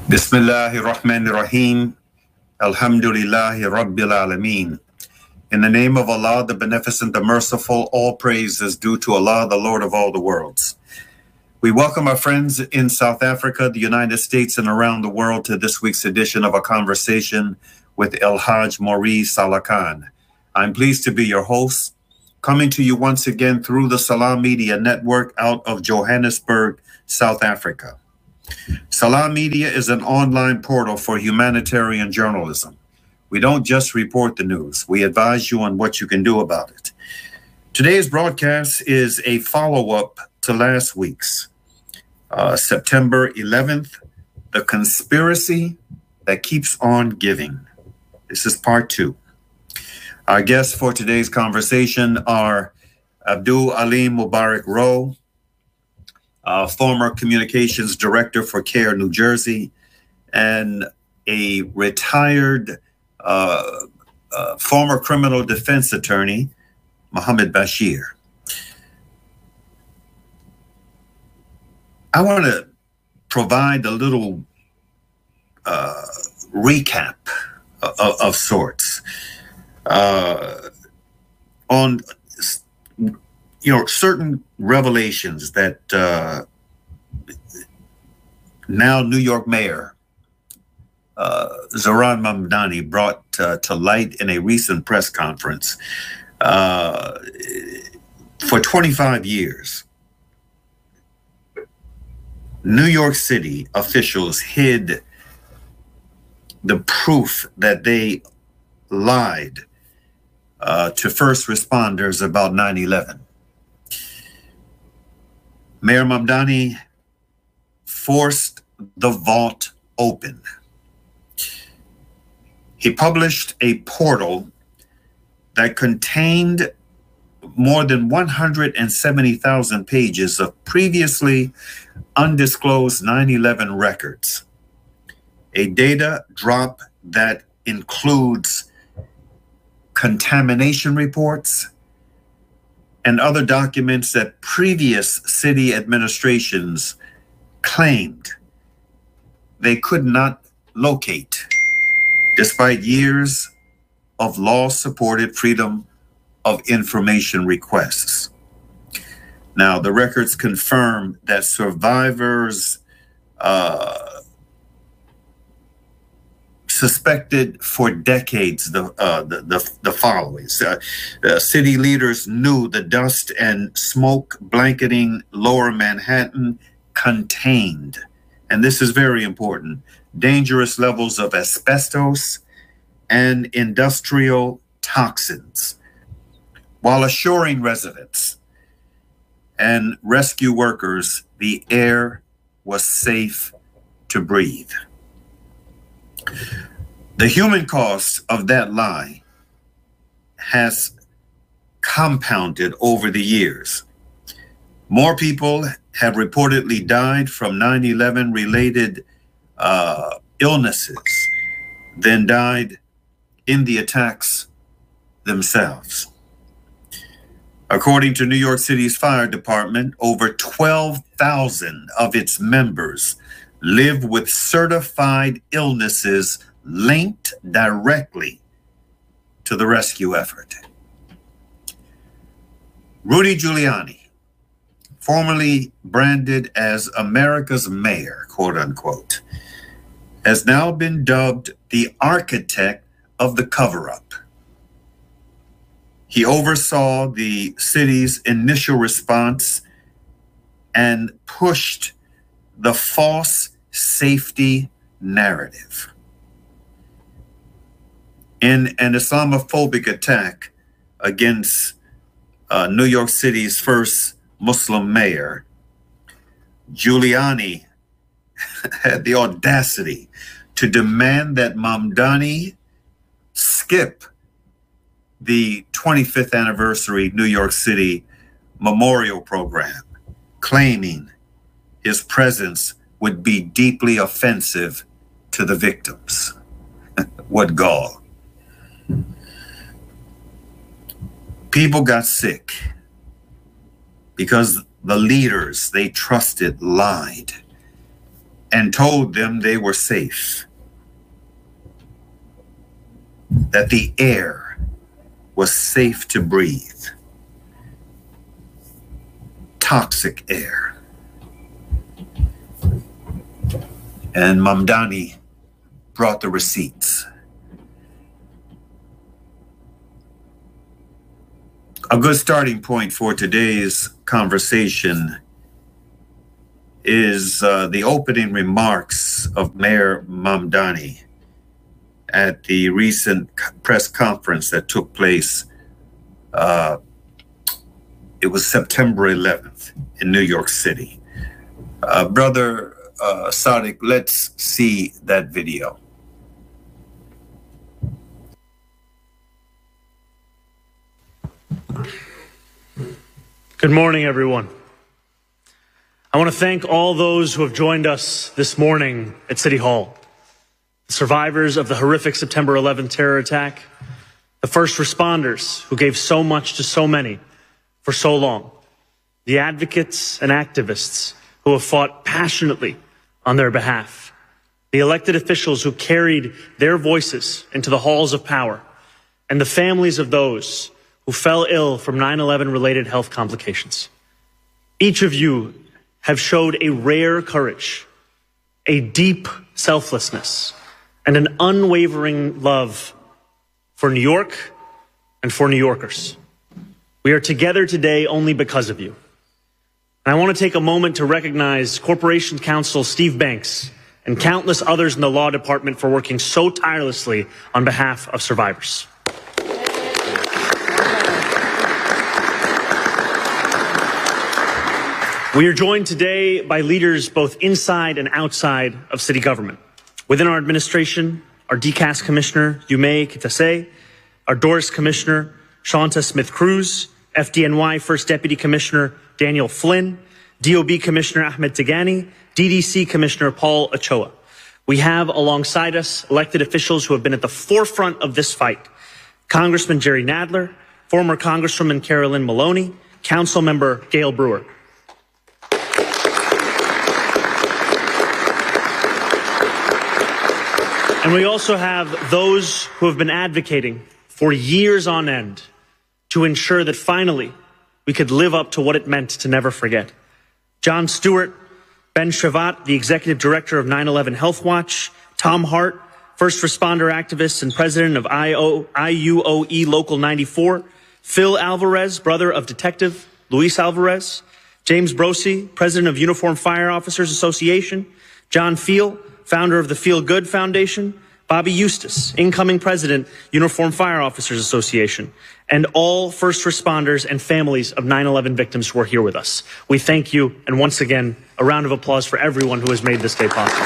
Bismillahir Rahmanir Rahim. Alhamdulillahi Rabbil Alameen. In the name of Allah, the Beneficent, the Merciful, all praise is due to Allah, the Lord of all the worlds. We welcome our friends in South Africa, the United States, and around the world to this week's edition of A Conversation with El Hajj Maurice Salakan. I'm pleased to be your host, coming to you once again through the Salam Media Network out of Johannesburg, South Africa. Salam Media is an online portal for humanitarian journalism. We don't just report the news. We advise you on what you can do about it. Today's broadcast is a follow-up to last week's, September 11th, The Conspiracy That Keeps on Giving. This is part 2. Our guests for today's conversation are Abdul Alim Mubarak Rowe, former communications director for CARE New Jersey, and a retired former criminal defense attorney, Mohammed Bashir. I want to provide a little recap of sorts on certain revelations that now New York Mayor Zohran Mamdani brought to light in a recent press conference. For 25 years, New York City officials hid the proof that they lied to first responders about 9/11. Mayor Mamdani forced the vault open. He published a portal that contained more than 170,000 pages of previously undisclosed 9/11 records, a data drop that includes contamination reports and other documents that previous city administrations claimed they could not locate, despite years of law-supported freedom of information requests. Now, the records confirm that survivors suspected for decades the following. City leaders knew the dust and smoke blanketing Lower Manhattan contained, and this is very important, dangerous levels of asbestos and industrial toxins, while assuring residents and rescue workers the air was safe to breathe. The human cost of that lie has compounded over the years. More people have reportedly died from 9/11 related illnesses than died in the attacks themselves. According to New York City's fire department, over 12,000 of its members live with certified illnesses linked directly to the rescue effort. Rudy Giuliani, formerly branded as America's mayor, quote unquote, has now been dubbed the architect of the cover-up. He oversaw the city's initial response and pushed the false safety narrative. In an Islamophobic attack against New York City's first Muslim mayor, Giuliani had the audacity to demand that Mamdani skip the 25th anniversary New York City memorial program, claiming his presence would be deeply offensive to the victims. What gall. People got sick because the leaders they trusted lied. and told them they were safe, that the air was safe to breathe. Toxic air. And Mamdani brought the receipts. A good starting point for today's conversation is the opening remarks of Mayor Mamdani at the recent press conference that took place. It was September 11th in New York City. Brother Sadiq, let's see that video. Good morning, everyone. I want to thank all those who have joined us this morning at City Hall. The survivors of the horrific September 11th terror attack, the first responders who gave so much to so many for so long, the advocates and activists who have fought passionately on their behalf, the elected officials who carried their voices into the halls of power, and the families of those who fell ill from 9/11 related health complications. Each of you have showed a rare courage, a deep selflessness, and an unwavering love for New York and for New Yorkers. We are together today only because of you. And I want to take a moment to recognize Corporation Counsel Steve Banks and countless others in the law department for working so tirelessly on behalf of survivors. We are joined today by leaders both inside and outside of city government. Within our administration, our DCAS Commissioner, Yumei Kitase, our Doris Commissioner, Shanta Smith-Cruz, FDNY First Deputy Commissioner Daniel Flynn, DOB Commissioner Ahmed Tigani, DDC Commissioner Paul Ochoa. We have alongside us elected officials who have been at the forefront of this fight. Congressman Jerry Nadler, former Congresswoman Carolyn Maloney, Council Member Gail Brewer. And we also have those who have been advocating for years on end to ensure that finally we could live up to what it meant to never forget. John Stewart, Ben Shavat, the Executive Director of 9/11 Health Watch, Tom Hart, first responder activist and president of IUOE Local 94, Phil Alvarez, brother of Detective Luis Alvarez, James Brosi, president of Uniform Fire Officers Association, John Feel, founder of the Feel Good Foundation, Bobby Eustace, incoming president, Uniform Fire Officers Association, and all first responders and families of 9/11 victims who are here with us. We thank you, and once again, a round of applause for everyone who has made this day possible.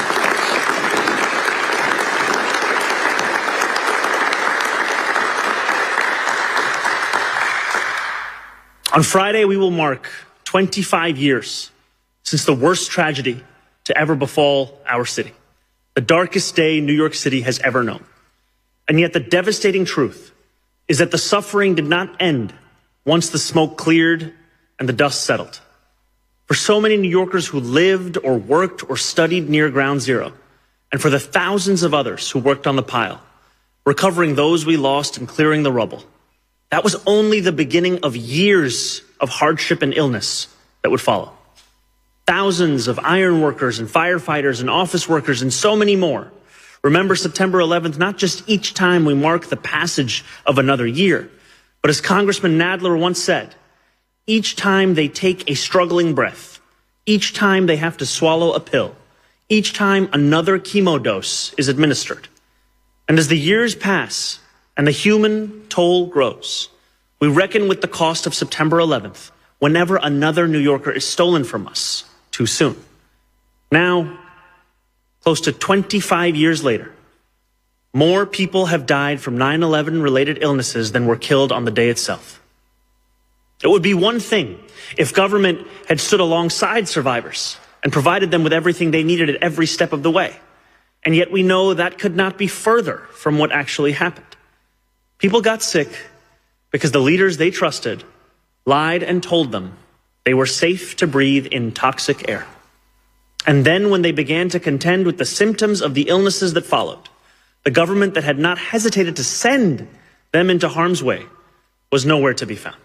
On Friday, we will mark 25 years since the worst tragedy to ever befall our city. The darkest day New York City has ever known. And yet the devastating truth is that the suffering did not end once the smoke cleared and the dust settled. For so many New Yorkers who lived or worked or studied near Ground Zero, and for the thousands of others who worked on the pile, recovering those we lost and clearing the rubble, that was only the beginning of years of hardship and illness that would follow. Thousands of iron workers and firefighters and office workers and so many more remember September 11th not just each time we mark the passage of another year, but as Congressman Nadler once said, each time they take a struggling breath, each time they have to swallow a pill, each time another chemo dose is administered. And as the years pass and the human toll grows, we reckon with the cost of September 11th whenever another New Yorker is stolen from us too soon. Now, close to 25 years later, more people have died from 9/11 related illnesses than were killed on the day itself. It would be one thing if government had stood alongside survivors and provided them with everything they needed at every step of the way. And yet we know that could not be further from what actually happened. People got sick because the leaders they trusted lied and told them they were safe to breathe in toxic air. And then when they began to contend with the symptoms of the illnesses that followed, the government that had not hesitated to send them into harm's way was nowhere to be found.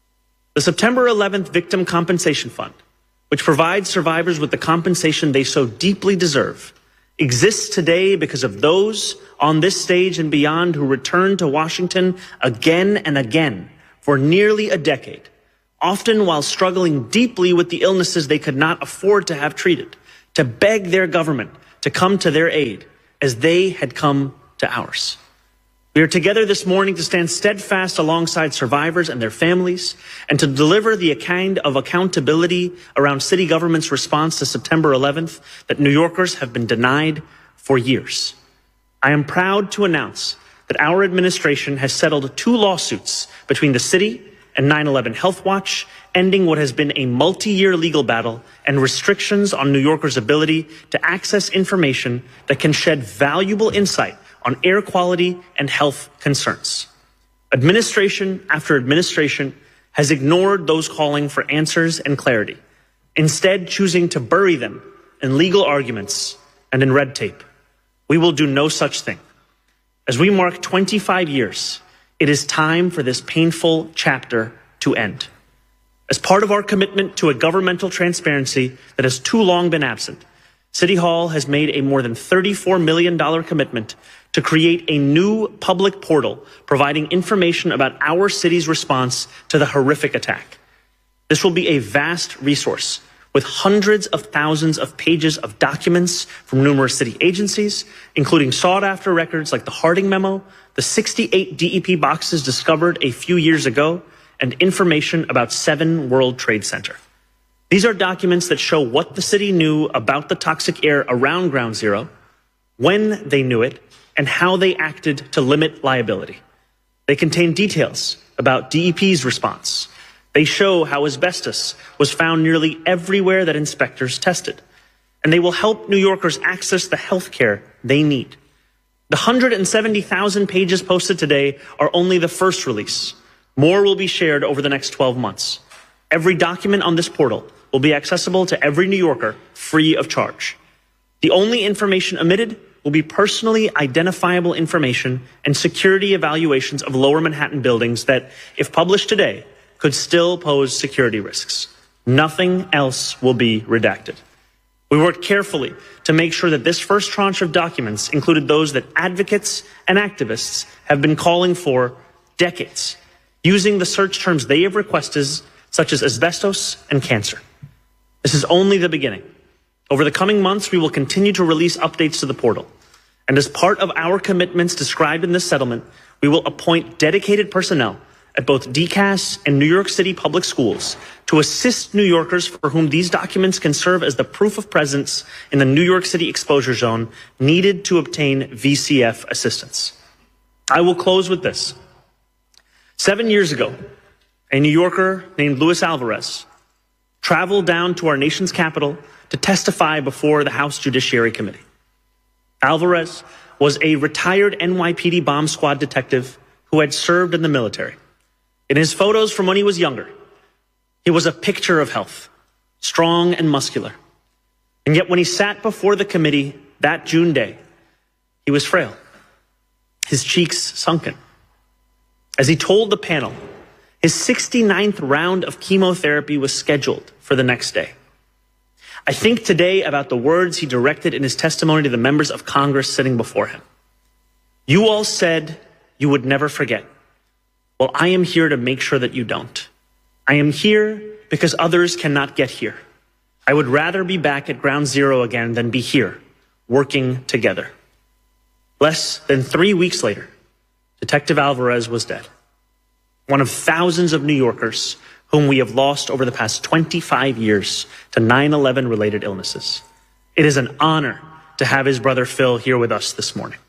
The September 11th Victim Compensation Fund, which provides survivors with the compensation they so deeply deserve, exists today because of those on this stage and beyond who returned to Washington again and again for nearly a decade, often while struggling deeply with the illnesses they could not afford to have treated, to beg their government to come to their aid as they had come to ours. We are together this morning to stand steadfast alongside survivors and their families and to deliver the kind of accountability around city government's response to September 11th that New Yorkers have been denied for years. I am proud to announce that our administration has settled 2 lawsuits between the city and 9/11 Health Watch, ending what has been a multi-year legal battle and restrictions on New Yorkers' ability to access information that can shed valuable insight on air quality and health concerns. Administration after administration has ignored those calling for answers and clarity, instead choosing to bury them in legal arguments and in red tape. We will do no such thing. As we mark 25 years, it is time for this painful chapter to end. As part of our commitment to a governmental transparency that has too long been absent, City Hall has made a more than $34 million commitment to create a new public portal providing information about our city's response to the horrific attack. This will be a vast resource with hundreds of thousands of pages of documents from numerous city agencies, including sought-after records like the Harding Memo, the 68 DEP boxes discovered a few years ago, and information about 7 World Trade Center. These are documents that show what the city knew about the toxic air around Ground Zero, when they knew it, and how they acted to limit liability. They contain details about DEP's response. They show how asbestos was found nearly everywhere that inspectors tested. And they will help New Yorkers access the health care they need. The 170,000 pages posted today are only the first release. More will be shared over the next 12 months. Every document on this portal will be accessible to every New Yorker free of charge. The only information omitted will be personally identifiable information and security evaluations of Lower Manhattan buildings that, if published today, could still pose security risks. Nothing else will be redacted. We worked carefully to make sure that this first tranche of documents included those that advocates and activists have been calling for decades, using the search terms they have requested, such as asbestos and cancer. This is only the beginning. Over the coming months, we will continue to release updates to the portal. And as part of our commitments described in this settlement, we will appoint dedicated personnel at both DCAS and New York City Public Schools to assist New Yorkers for whom these documents can serve as the proof of presence in the New York City exposure zone needed to obtain VCF assistance. I will close with this. 7 years ago, a New Yorker named Luis Alvarez traveled down to our nation's capital to testify before the House Judiciary Committee. Alvarez was a retired NYPD bomb squad detective who had served in the military. In his photos from when he was younger, he was a picture of health, strong and muscular. And yet when he sat before the committee that June day, he was frail, his cheeks sunken. As he told the panel, his 69th round of chemotherapy was scheduled for the next day. I think today about the words he directed in his testimony to the members of Congress sitting before him. You all said you would never forget. Well, I am here to make sure that you don't. I am here because others cannot get here. I would rather be back at Ground Zero again than be here, working together. Less than 3 weeks later, Detective Alvarez was dead. One of thousands of New Yorkers whom we have lost over the past 25 years to 9/11 related illnesses. It is an honor to have his brother Phil here with us this morning.